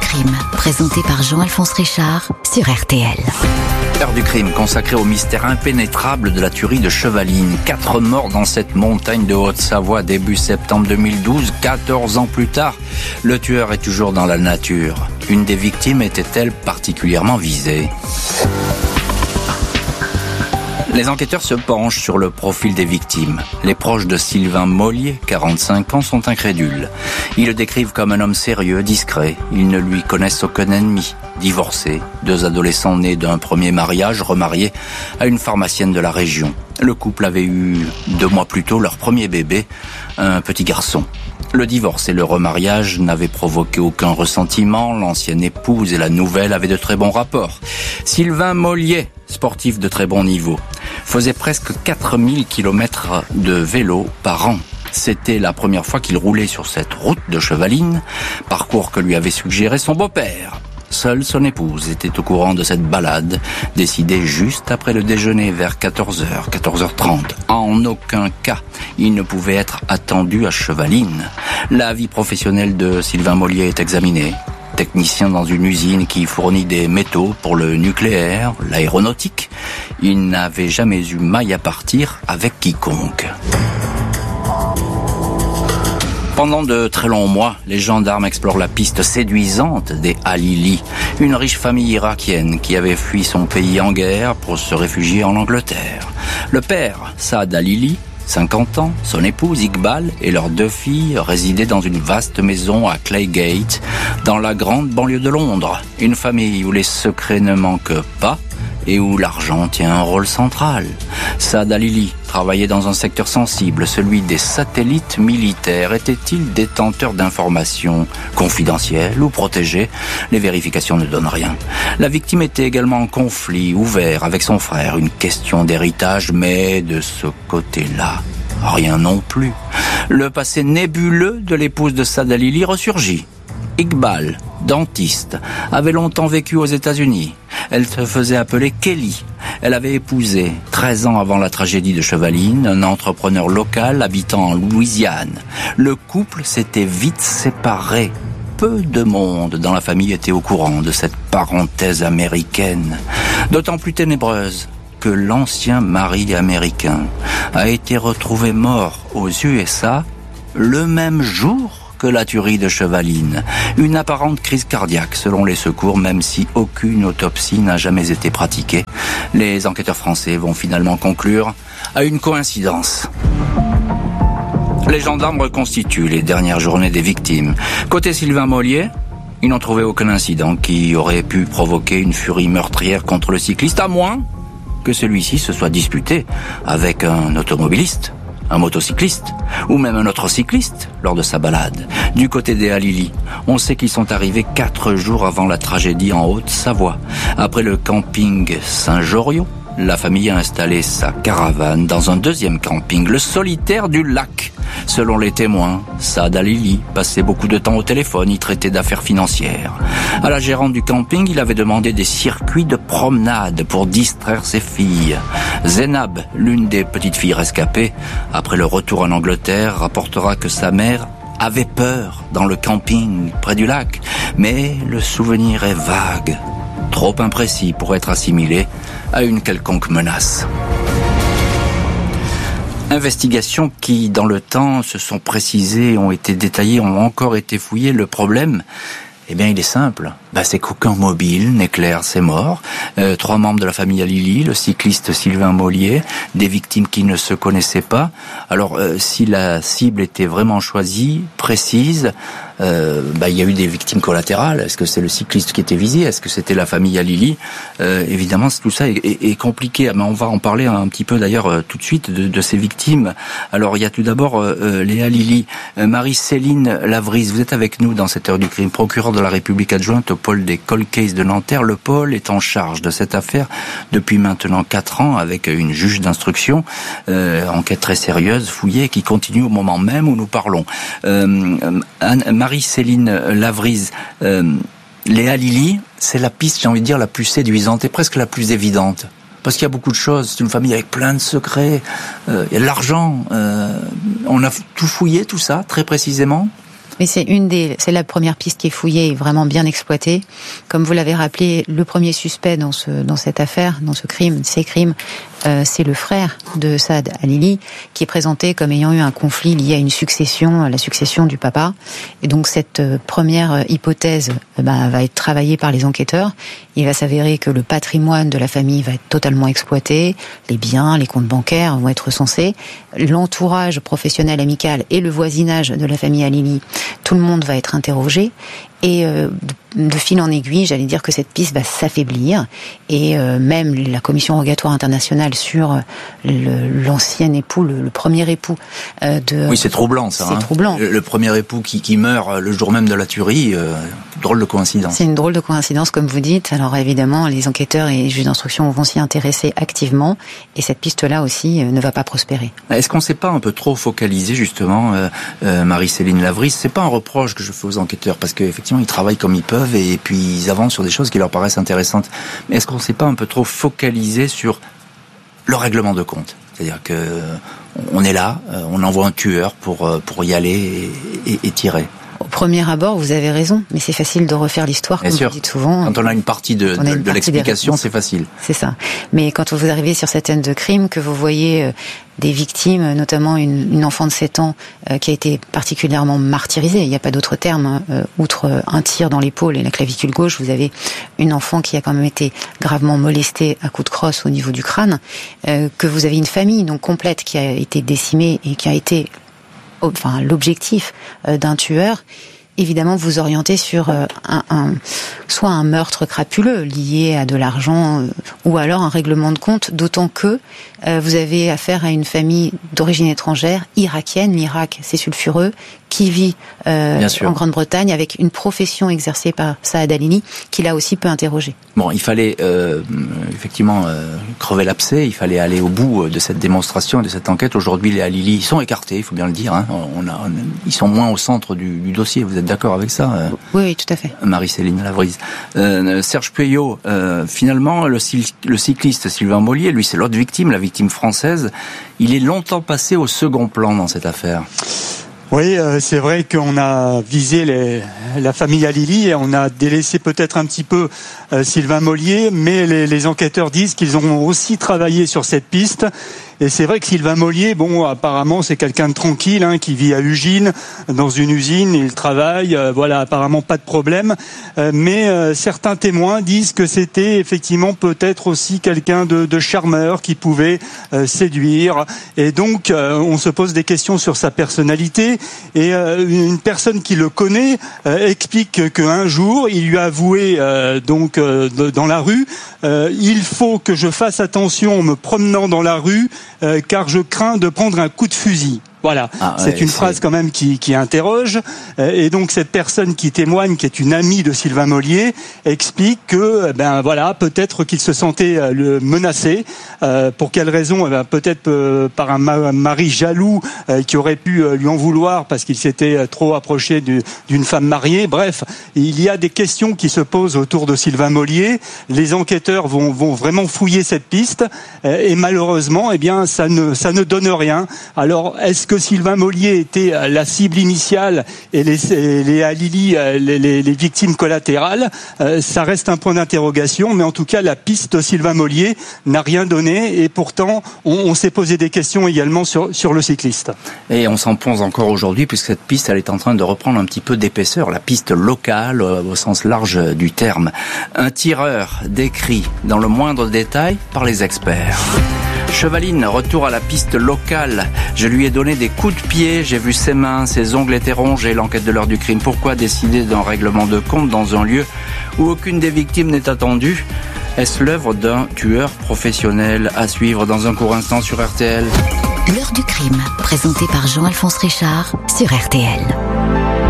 crime, présenté par Jean-Alphonse Richard sur RTL. L'heure du crime consacrée au mystère impénétrable de la tuerie de Chevaline. 4 morts dans cette montagne de Haute-Savoie début septembre 2012. 14 ans plus tard, le tueur est toujours dans la nature. Une des victimes était-elle particulièrement visée ? Les enquêteurs se penchent sur le profil des victimes. Les proches de Sylvain Mollier, 45 ans, sont incrédules. Ils le décrivent comme un homme sérieux, discret. Ils ne lui connaissent aucun ennemi. Divorcé, 2 adolescents nés d'un premier mariage, remariés à une pharmacienne de la région. Le couple avait eu 2 mois plus tôt leur premier bébé, un petit garçon. Le divorce et le remariage n'avaient provoqué aucun ressentiment. L'ancienne épouse et la nouvelle avaient de très bons rapports. Sylvain Mollier, sportif de très bon niveau, faisait presque 4000 km de vélo par an. C'était la première fois qu'il roulait sur cette route de Chevaline, parcours que lui avait suggéré son beau-père. Seule son épouse était au courant de cette balade, décidée juste après le déjeuner vers 14h, 14h30. En aucun cas, il ne pouvait être attendu à Chevaline. La vie professionnelle de Sylvain Mollier est examinée. Technicien dans une usine qui fournit des métaux pour le nucléaire, l'aéronautique. Il n'avait jamais eu maille à partir avec quiconque. Pendant de très longs mois, les gendarmes explorent la piste séduisante des Halili, une riche famille irakienne qui avait fui son pays en guerre pour se réfugier en Angleterre. Le père, Saad Halili, 50 ans, son épouse Iqbal et leurs 2 filles résidaient dans une vaste maison à Claygate, dans la grande banlieue de Londres. Une famille où les secrets ne manquent pas et où l'argent tient un rôle central. Saad Halili travaillait dans un secteur sensible, celui des satellites militaires. Était-il détenteur d'informations confidentielles ou protégées ? Les vérifications ne donnent rien. La victime était également en conflit ouvert avec son frère, une question d'héritage, mais de ce côté-là, rien non plus. Le passé nébuleux de l'épouse de Saad Halili ressurgit. Iqbal, dentiste, avait longtemps vécu aux États-Unis. Elle se faisait appeler Kelly. Elle avait épousé, 13 ans avant la tragédie de Chevaline, un entrepreneur local habitant en Louisiane. Le couple s'était vite séparé. Peu de monde dans la famille était au courant de cette parenthèse américaine, d'autant plus ténébreuse que l'ancien mari américain a été retrouvé mort aux USA le même jour que la tuerie de Chevaline. Une apparente crise cardiaque selon les secours, même si aucune autopsie n'a jamais été pratiquée. Les enquêteurs français vont finalement conclure à une coïncidence. Les gendarmes reconstituent les dernières journées des victimes. Côté Sylvain Mollier, ils n'ont trouvé aucun incident qui aurait pu provoquer une furie meurtrière contre le cycliste, à moins que celui-ci se soit disputé avec un automobiliste, un motocycliste, ou même un autre cycliste lors de sa balade. Du côté des Halili, on sait qu'ils sont arrivés 4 jours avant la tragédie en Haute-Savoie. Après le camping Saint-Joriot, la famille a installé sa caravane dans un deuxième camping, le Solitaire du Lac. Selon les témoins, Saad Halili passait beaucoup de temps au téléphone, y traitait d'affaires financières. À la gérante du camping, il avait demandé des circuits de promenade pour distraire ses filles. Zénab, l'une des petites filles rescapées, après le retour en Angleterre, rapportera que sa mère avait peur dans le camping près du lac. Mais le souvenir est vague, trop imprécis pour être assimilé à une quelconque menace. Investigations qui, dans le temps, se sont précisées, ont été détaillées, ont encore été fouillées. Le problème, il est simple. C'est qu'aucun mobile n'éclaire ces morts. 3 membres de la famille Halili, le cycliste Sylvain Mollier, des victimes qui ne se connaissaient pas. Alors, si la cible était vraiment choisie, précise, il y a eu des victimes collatérales. Est-ce que c'est le cycliste qui était visé? Est-ce que c'était la famille Halili? Évidemment, tout ça est compliqué. Mais on va en parler un petit peu d'ailleurs tout de suite de ces victimes. Alors, il y a tout d'abord les Halili. Marie-Céline Lavrise, vous êtes avec nous dans cette heure du crime, procureure de la République adjointe au pôle des cold cases de Nanterre. Le pôle est en charge de cette affaire depuis maintenant 4 ans avec une juge d'instruction, enquête très sérieuse, fouillée, qui continue au moment même où nous parlons. Marie-Céline Lavrise, les Halili, c'est la piste, j'ai envie de dire, la plus séduisante et presque la plus évidente. Parce qu'il y a beaucoup de choses, c'est une famille avec plein de secrets, il y a de l'argent, on a tout fouillé, tout ça, très précisément. Mais c'est la première piste qui est fouillée et vraiment bien exploitée. Comme vous l'avez rappelé, le premier suspect dans cette affaire, dans ces crimes, c'est le frère de Saad Halili, qui est présenté comme ayant eu un conflit lié à la succession du papa. Et donc cette première hypothèse va être travaillée par les enquêteurs. Il va s'avérer que le patrimoine de la famille va être totalement exploité, les biens, les comptes bancaires vont être recensés, l'entourage professionnel, amical et le voisinage de la famille Halili, tout le monde va être interrogé. Et de fil en aiguille, j'allais dire que cette piste va s'affaiblir. Et même la commission rogatoire internationale sur l'ancien époux, le premier époux de... Oui, c'est troublant ça. C'est troublant. Le premier époux qui meurt le jour même de la tuerie, drôle de coïncidence. C'est une drôle de coïncidence, comme vous dites. Alors évidemment, les enquêteurs et les juges d'instruction vont s'y intéresser activement. Et cette piste-là aussi ne va pas prospérer. Est-ce qu'on ne s'est pas un peu trop focalisé, justement, Marie-Céline Lavrice? C'est pas un reproche que je fais aux enquêteurs, parce qu'effectivement, ils travaillent comme ils peuvent et puis ils avancent sur des choses qui leur paraissent intéressantes. Mais est-ce qu'on ne s'est pas un peu trop focalisé sur le règlement de compte? C'est-à-dire que on est là, on envoie un tueur pour y aller et tirer. Au premier abord, vous avez raison, mais c'est facile de refaire l'histoire, comme vous dites souvent. Quand on a une partie de l'explication, c'est facile. C'est ça. Mais quand vous arrivez sur cette scène de crime, que vous voyez des victimes, notamment une enfant de 7 ans qui a été particulièrement martyrisée, il n'y a pas d'autre terme, outre un tir dans l'épaule et la clavicule gauche, vous avez une enfant qui a quand même été gravement molestée à coups de crosse au niveau du crâne, que vous avez une famille donc complète qui a été décimée et qui a été l'objectif d'un tueur. Évidemment, vous orientez sur soit un meurtre crapuleux lié à de l'argent ou alors un règlement de compte, d'autant que vous avez affaire à une famille d'origine étrangère, irakienne. L'Irak, c'est sulfureux, qui vit en Grande-Bretagne avec une profession exercée par Saad Halili, qui là aussi peut interroger. Bon, il fallait effectivement crever l'abcès, il fallait aller au bout de cette démonstration, de cette enquête. Aujourd'hui, les Halili sont écartés, il faut bien le dire. Hein. Ils sont moins au centre du dossier. Vous êtes d'accord avec ça? Oui, tout à fait. Marie-Céline Lavrice. Serge Pueyo, finalement, le cycliste Sylvain Mollier, lui, c'est l'autre victime, la victime française. Il est longtemps passé au second plan dans cette affaire. Oui, c'est vrai qu'on a visé la famille Halili et on a délaissé peut-être un petit peu Sylvain Mollier, mais les enquêteurs disent qu'ils ont aussi travaillé sur cette piste. Et c'est vrai que Sylvain Mollier, apparemment c'est quelqu'un de tranquille, qui vit à Ugine, dans une usine, il travaille, apparemment pas de problème. Mais certains témoins disent que c'était effectivement peut-être aussi quelqu'un de charmeur qui pouvait séduire. Et donc on se pose des questions sur sa personnalité. Et une personne qui le connaît explique qu'un jour il lui a avoué dans la rue, il faut que je fasse attention en me promenant dans la rue. Car je crains de prendre un coup de fusil. Voilà, c'est une phrase quand même qui interroge. Et donc cette personne qui témoigne, qui est une amie de Sylvain Mollier, explique que peut-être qu'il se sentait menacé. Pour quelle raison? Peut-être par un mari jaloux qui aurait pu lui en vouloir parce qu'il s'était trop approché d'une femme mariée. Bref, il y a des questions qui se posent autour de Sylvain Mollier. Les enquêteurs vont vraiment fouiller cette piste et malheureusement, ça ne donne rien. Alors, est-ce que Sylvain Mollier était la cible initiale et les Halili, les victimes collatérales? Ça reste un point d'interrogation, mais en tout cas, la piste Sylvain Mollier n'a rien donné et pourtant, on s'est posé des questions également sur le cycliste. Et on s'en pose encore aujourd'hui puisque cette piste, elle est en train de reprendre un petit peu d'épaisseur, la piste locale au sens large du terme. Un tireur décrit dans le moindre détail par les experts. Chevaline, retour à la piste locale. Je lui ai donné des coups de pied, j'ai vu ses mains, ses ongles étaient rongés, l'enquête de l'heure du crime. Pourquoi décider d'un règlement de compte dans un lieu où aucune des victimes n'est attendue? Est-ce l'œuvre d'un tueur professionnel? À suivre dans un court instant sur RTL. L'heure du crime, présenté par Jean-Alphonse Richard sur RTL.